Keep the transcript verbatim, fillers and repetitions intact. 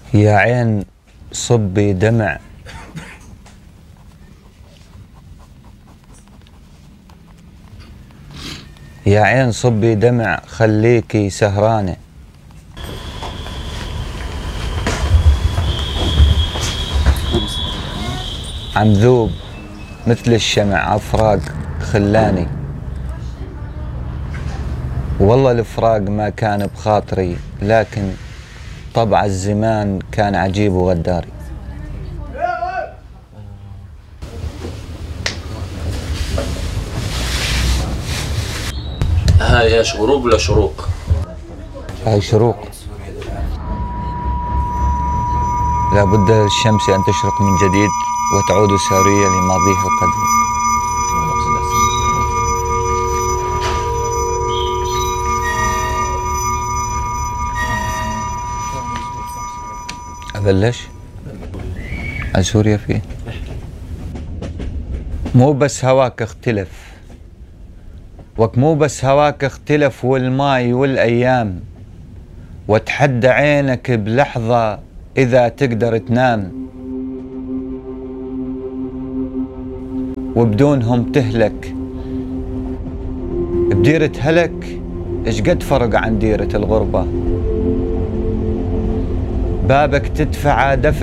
يا عين صبي دمع يا عين صبي دمع خليكي سهرانة، عم ذوب مثل الشمع أفراق خلاني، والله الفراق ما كان بخاطري، لكن طبع الزمان كان عجيب وغداري. هاي ايش، غروب ولا شروق؟ هاي شروق، لابد للشمس أن تشرق من جديد وتعود سارية لماضيها القديم. أبلش؟ على سوريا فيه مو بس هواك اختلف، وك مو بس هواك اختلف والماي والأيام، وتحدى عينك بلحظة إذا تقدر تنام، وبدونهم تهلك بديرة هلك. إيش قد فرق عن ديرة الغربة؟ بابك تدفع دفع